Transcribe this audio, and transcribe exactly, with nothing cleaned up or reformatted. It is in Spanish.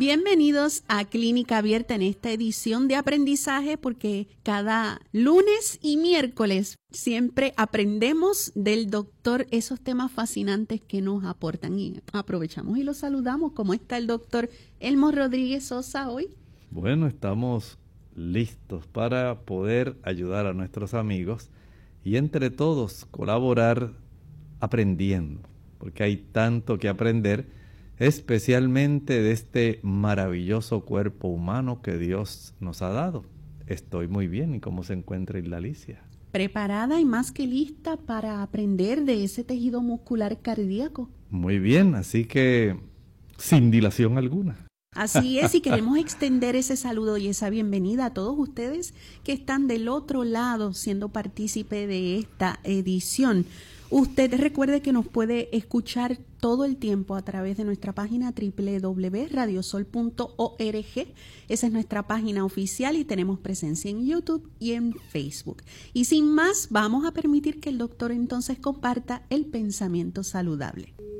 Bienvenidos a Clínica Abierta en esta edición de aprendizaje, porque cada lunes y miércoles siempre aprendemos del doctor esos temas fascinantes que nos aportan, y aprovechamos y los saludamos. ¿Cómo está el doctor Elmo Rodríguez Sosa hoy? Bueno, estamos listos para poder ayudar a nuestros amigos y entre todos colaborar aprendiendo, porque hay tanto que aprender, especialmente de este maravilloso cuerpo humano que Dios nos ha dado. Estoy muy bien. ¿Y cómo se encuentra Isla Alicia? Preparada y más que lista para aprender de ese tejido muscular cardíaco. Muy bien, así que sin dilación alguna. Así es, y queremos extender ese saludo y esa bienvenida a todos ustedes que están del otro lado siendo partícipe de esta edición. Usted recuerde que nos puede escuchar todo el tiempo a través de nuestra página doble u doble u doble u punto radiosol punto org. Esa es nuestra página oficial y tenemos presencia en YouTube y en Facebook. Y sin más, vamos a permitir que el doctor entonces comparta el pensamiento saludable.